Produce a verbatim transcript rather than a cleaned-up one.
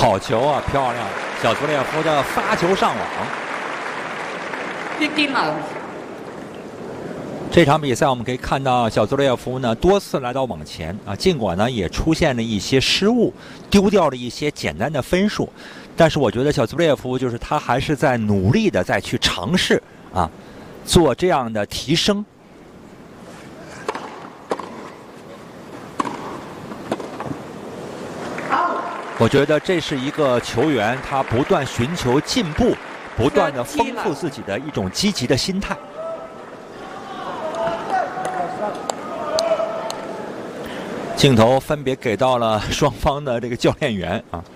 好球啊，漂亮！小祖列夫的发球上网。这场比赛我们可以看到，小祖列夫呢多次来到网前啊，尽管呢也出现了一些失误，丢掉了一些简单的分数，但是我觉得小祖列夫就是他还是在努力的再去尝试啊，做这样的提升。我觉得这是一个球员他不断寻求进步，不断的丰富自己的一种积极的心态。镜头分别给到了双方的这个教练员啊。